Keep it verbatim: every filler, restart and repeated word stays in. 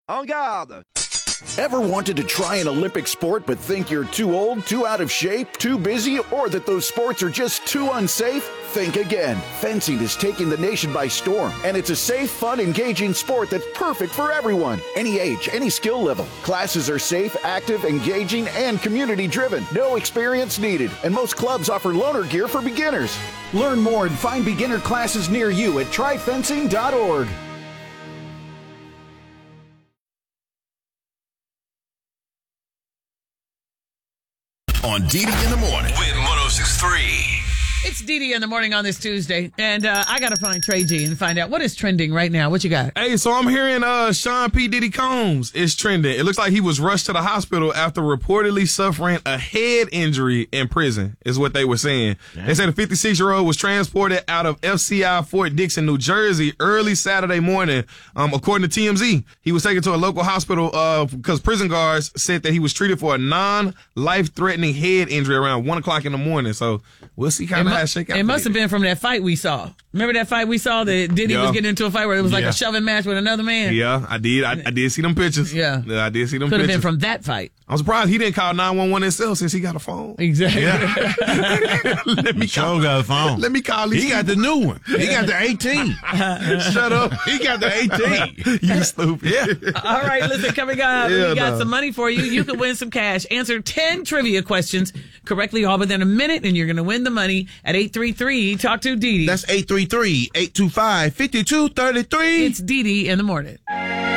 En garde! Ever wanted to try an Olympic sport but think you're too old, too out of shape, too busy, or that those sports are just too unsafe? Think again. Fencing is taking the nation by storm, and it's a safe, fun, engaging sport that's perfect for everyone. Any age, any skill level. Classes are safe, active, engaging, and community-driven. No experience needed, and most clubs offer loaner gear for beginners. Learn more and find beginner classes near you at try fencing dot org. On D D in the morning with one oh six point three. It's D D in the morning on this Tuesday, and uh, I got to find Trey G and find out what is trending right now. What you got? Hey, so I'm hearing uh, Sean P. Diddy Combs is trending. It looks like he was rushed to the hospital after reportedly suffering a head injury in prison, is what they were saying. Damn. They said the fifty-six-year-old was transported out of F C I Fort Dixon, New Jersey, early Saturday morning. Um, according to T M Z, he was taken to a local hospital uh, because prison guards said that he was treated for a non-life-threatening head injury around one o'clock in the morning. So we'll see kind of how it shake out. It must have been from that fight we saw. Remember that fight we saw that Diddy yeah. was getting into a fight where it was like yeah. a shoving match with another man? Yeah, I did. I, I did see them pictures. Yeah. yeah I did see them Could pictures. Could have been from that fight. I'm surprised he didn't call nine one one himself since he got a phone. Exactly. Yeah. Let me Joe call, got a phone. Let me call He got the new one. He got the eighteen. Shut up. He got the eighteen. You stupid. Yeah. All right, listen, coming up, yeah, we got no. some money for you. You can win some cash. Answer ten trivia questions correctly all within a minute, and you're going to win the money at eight three three, talk to Dee Dee. That's eight three three, eight two five, five two three three. It's Dee Dee in the morning.